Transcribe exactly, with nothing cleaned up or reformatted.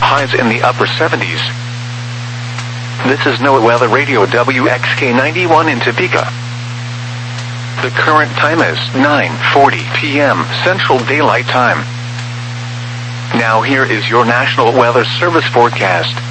highs in the upper seventies. This is NOAA Weather Radio W X K ninety-one in Topeka. The current time is nine forty p m Central Daylight Time. Now here is your National Weather Service forecast.